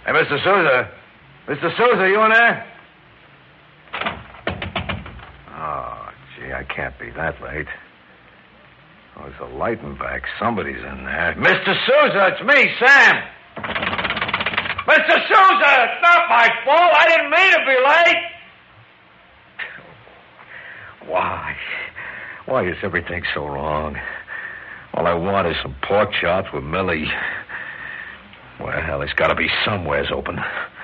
Hey, Mr. Sousa. Mr. Sousa, you in there? Oh, gee, I can't be that late. Oh, there's a light in back. Somebody's in there. Mr. Sousa, it's me, Sam. Mr. Sousa, it's not my fault. I didn't mean to be late. Why? Why is everything so wrong? All I want is some pork chops with Millie. Well, there's got to be somewheres open.